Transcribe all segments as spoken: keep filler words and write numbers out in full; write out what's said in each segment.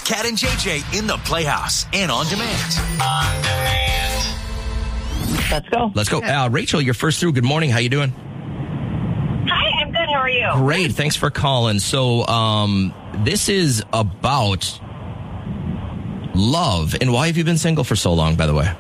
Kat and J J in the Playhouse and on demand. On demand. Let's go. Let's go. Uh, Rachel, you're first through. Good morning. How you doing? Hi, I'm good. How are you? Great. Thanks for calling. So um, this is about love. And why have you been single for so long, by the way?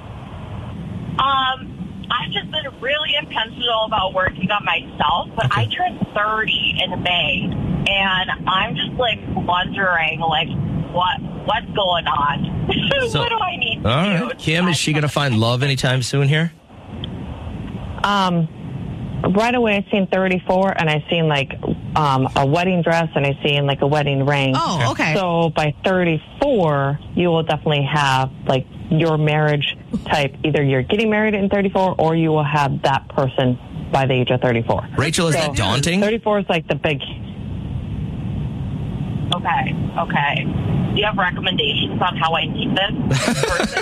Um, I've just been really intentional about working on myself, but Okay. I turned thirty in May, and I'm just like wondering, like, what what's going on? So- what do I need to All do? right. Kim, is she going to find love anytime soon here? Um, right away, I seen thirty-four, and I seen like um, a wedding dress, and I seen like a wedding ring. Oh, okay. So by thirty-four, you will definitely have like your marriage type. Either you're getting married in thirty-four, or you will have that person by the age of thirty-four. Rachel, is So, that daunting? thirty-four is like the big. Okay, okay. Do you have recommendations on how I meet this person?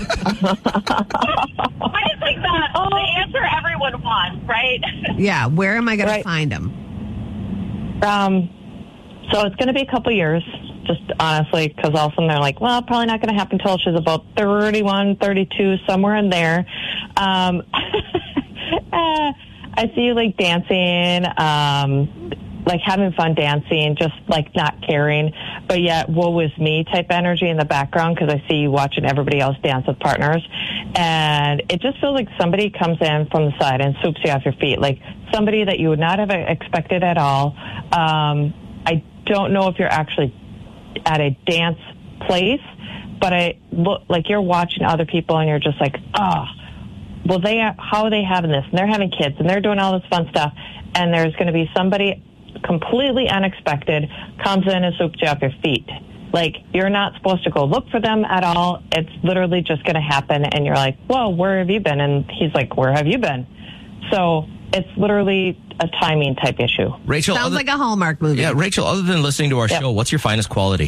I just think that the answer everyone wants, right? Yeah, where am I going Right. to find him? Um, so it's going to be a couple years, just honestly, because all of a sudden they're like, well, probably not going to happen until she's about thirty-one, thirty-two, somewhere in there. Um, uh, I see you like dancing, um, like having fun dancing, just like not caring, but yet woe is me type energy in the background because I see you watching everybody else dance with partners. And it just feels like somebody comes in from the side and swoops you off your feet, like somebody that you would not have expected at all. Um, I don't know if you're actually at a dance place, but I look like you're watching other people and you're just like, oh, well, they are, how are they having this? And they're having kids and they're doing all this fun stuff. And there's going to be somebody completely unexpected comes in and swoops you off your feet. Like, you're not supposed to go look for them at all. It's literally just going to happen. And you're like, whoa, where have you been? And he's like, where have you been? So it's literally a timing type issue. Rachel, Sounds other- like a Hallmark movie. Yeah, Rachel, other than listening to our Yep. show, what's your finest quality?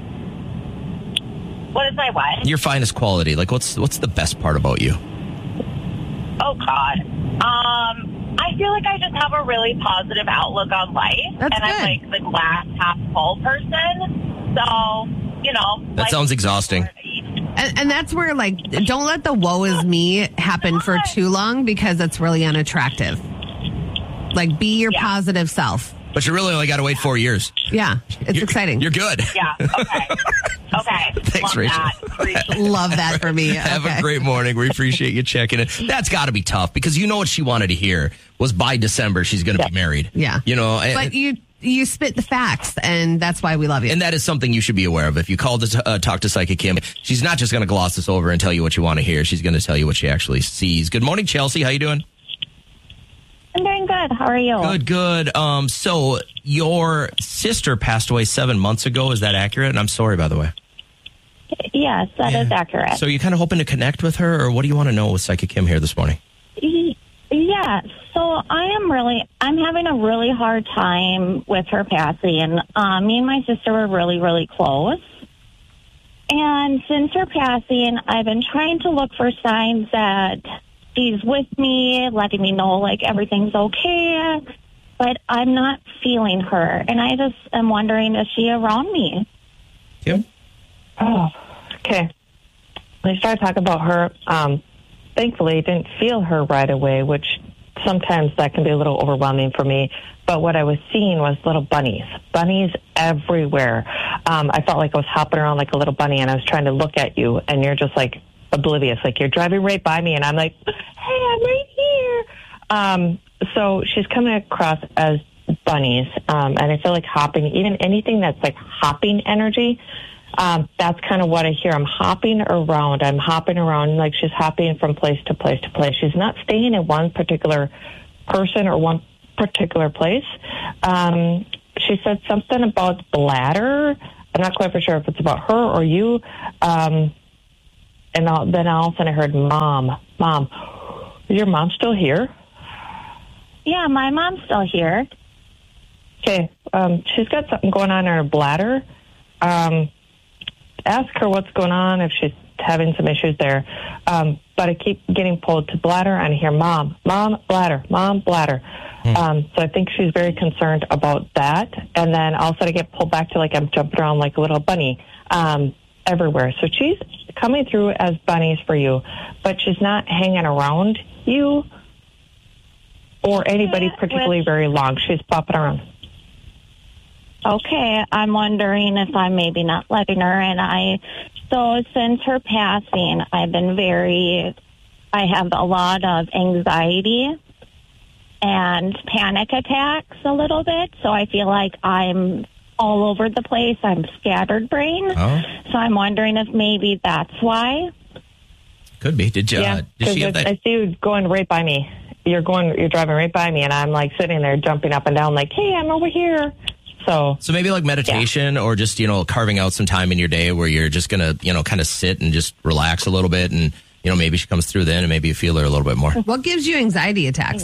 What is my what? Your finest quality. Like, what's what's the best part about you? Oh, God. Um, I feel like I just have a really positive outlook on life. That's and I'm good. like the glass half full person. So, you know. That life sounds is exhausting. And, and that's where, like, don't let the woe is me happen for too long because it's really unattractive. Like, be your Yeah. positive self. But you really only got to wait four years. Yeah, it's You're- exciting. You're good. Yeah, okay. Okay. Thanks, Love Rachel. that. Appreciate Love that for me. Have Okay. a great morning. We appreciate you checking in. That's got to be tough because you know what she wanted to hear was by December she's going to Yeah. be married. Yeah. You know, and, But you you spit the facts, and that's why we love you. and that is something you should be aware of. If you call to uh, talk to Psychic Kim, she's not just going to gloss this over and tell you what you want to hear. She's going to tell you what she actually sees. Good morning, Chelsea. How you doing? I'm doing good. How are you? Good, good. Um, so your sister passed away seven months ago. Is that accurate? And I'm sorry, by the way. Yes, that is Yeah. accurate. So you kind of hoping to connect with her, or what do you want to know with Psychic Kim here this morning? Y- yeah, so I am really, I'm having a really hard time with her passing. Um, me and my sister were really, really close. And since her passing, I've been trying to look for signs that she's with me, letting me know, like, everything's okay. But I'm not feeling her. And I just am wondering, is she around me? Kim? Oh, okay. When I started talking about her, um, thankfully I didn't feel her right away, which sometimes that can be a little overwhelming for me. But what I was seeing was little bunnies, bunnies everywhere. Um, I felt like I was hopping around like a little bunny, and I was trying to look at you, and you're just like oblivious, like you're driving right by me, and I'm like, hey, I'm right here. Um, so she's coming across as bunnies, um, and I feel like hopping, even anything that's like hopping energy. Um, that's kind of what I hear. I'm hopping around. I'm hopping around like she's hopping from place to place to place. She's not staying in one particular person or one particular place. Um, she said something about bladder. I'm not quite for sure if it's about her or you. Um, and all, then all of a sudden I heard, Mom, Mom, is your mom still here? Yeah, my mom's still here. Okay. Um, she's got something going on in her bladder. Um, ask her what's going on, if she's having some issues there. Um, but I keep getting pulled to bladder, and I hear, Mom, Mom, bladder, Mom, bladder. Hmm. Um, so I think she's very concerned about that. And then also I get pulled back to like I'm jumping around like a little bunny um, everywhere. So she's coming through as bunnies for you, but she's not hanging around you or anybody particularly very long. She's popping around. Okay, I'm wondering if I'm maybe not letting her. And I, so since her passing, I've been very, I have a lot of anxiety and panic attacks a little bit. So I feel like I'm all over the place. I'm scattered brain. Oh. So I'm wondering if maybe that's why. Could be. Did you? Yeah, uh, did she have that? I see you going right by me. You're going, you're driving right by me, and I'm like sitting there jumping up and down like, hey, I'm over here. So, so maybe like meditation, yeah. or just, you know, carving out some time in your day where you're just going to, you know, kind of sit and just relax a little bit. And, you know, maybe she comes through then and maybe you feel her a little bit more. What gives you anxiety attacks?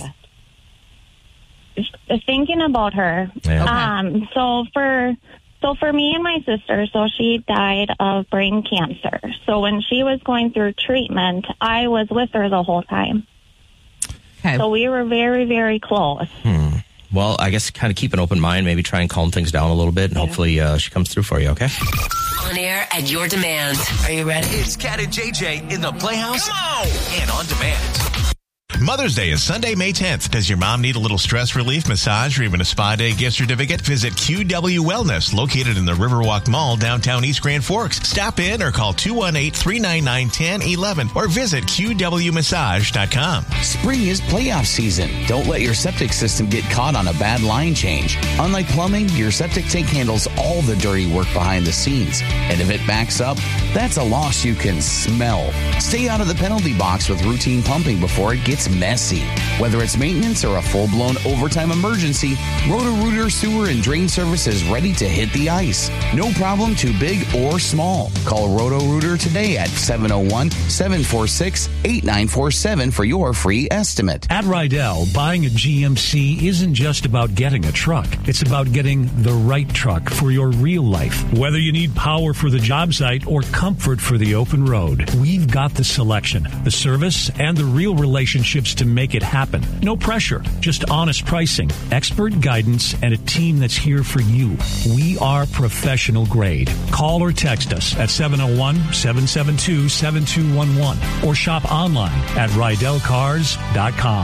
Yeah. Thinking about her. Yeah. Okay. Um, so for, so for me and my sister, so she died of brain cancer. So when she was going through treatment, I was with her the whole time. Okay. So we were very, very close. Hmm. Well, I guess kind of keep an open mind, maybe try and calm things down a little bit, and yeah. hopefully uh, she comes through for you, okay? On air at your demand. Are you ready? It's Cat and J J in the Playhouse. Come on! And on demand. Mother's Day is Sunday, May tenth. Does your mom need a little stress relief, massage, or even a spa day gift certificate? Visit Q W Wellness, located in the Riverwalk Mall, downtown East Grand Forks. Stop in or call two one eight, three nine nine, one oh one one or visit Q W massage dot com. Spring is playoff season. Don't let your septic system get caught on a bad line change. Unlike plumbing, your septic tank handles all the dirty work behind the scenes. And if it backs up, that's a loss you can smell. Stay out of the penalty box with routine pumping before it gets messy. Whether it's maintenance or a full-blown overtime emergency, Roto-Rooter Sewer and Drain Service is ready to hit the ice. No problem too big or small. Call Roto-Rooter today at seven oh one, seven four six, eight nine four seven for your free estimate. At Rydell, buying a G M C isn't just about getting a truck. It's about getting the right truck for your real life. Whether you need power for the job site or comfort for the open road, we've got the selection, the service, and the real relationships to make it happen. No pressure, just honest pricing, expert guidance, and a team that's here for you. We are professional grade. Call or text us at seven oh one, seven seven two, seven two one one or shop online at rydell cars dot com.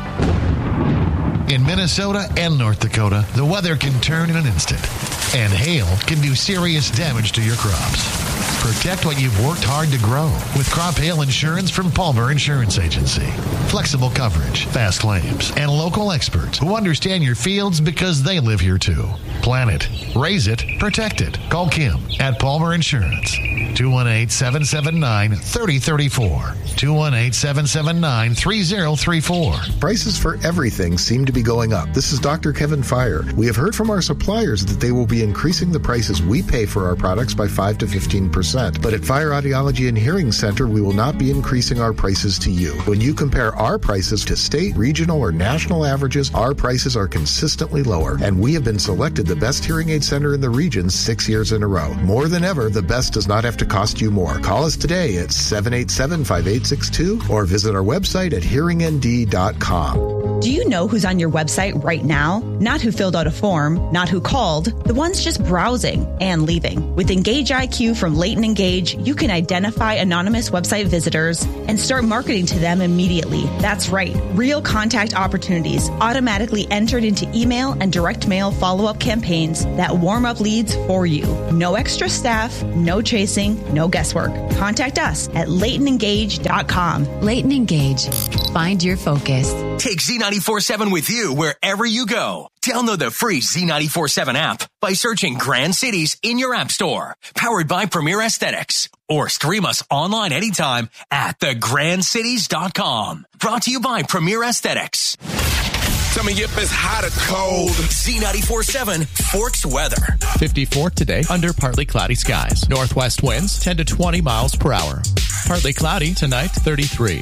In Minnesota and North Dakota, the weather can turn in an instant, and hail can do serious damage to your crops. Protect what you've worked hard to grow with crop hail insurance from Palmer Insurance Agency. Flexible coverage, fast claims, and local experts who understand your fields because they live here too. Plan it, raise it, protect it. Call Kim at Palmer Insurance. two one eight, seven seven nine, three oh three four. two one eight, seven seven nine, three oh three four. Prices for everything seem to be going up. This is Doctor Kevin Fire. We have heard from our suppliers that they will be increasing the prices we pay for our products by five to fifteen percent. But at Fire Audiology and Hearing Center, we will not be increasing our prices to you. When you compare our prices to state, regional, or national averages, our prices are consistently lower, and we have been selected the best hearing aid center in the region six years in a row. More than ever, the best does not have to cost you more. Call us today at seven eight seven, five eight six two or visit our website at hearing n d dot com. Do you know who's on your website right now? Not who filled out a form, not who called, the ones just browsing and leaving. With Engage I Q from Leighton Engage, you can identify anonymous website visitors and start marketing to them immediately. That's right. Real contact opportunities automatically entered into email and direct mail follow-up campaigns that warm up leads for you. No extra staff, no chasing, no guesswork. Contact us at leighton engage dot com. Leighton Engage. Find your focus. Take Z ninety-four seven with you wherever you go. Download the free Z ninety-four seven app by searching Grand Cities in your app store. Powered by Premier Aesthetics. Or stream us online anytime at the grand cities dot com. Brought to you by Premier Aesthetics. Coming up is hot or cold. Z ninety-four seven Forks weather. fifty-four today under partly cloudy skies. Northwest winds ten to twenty miles per hour. Partly cloudy tonight, thirty-three.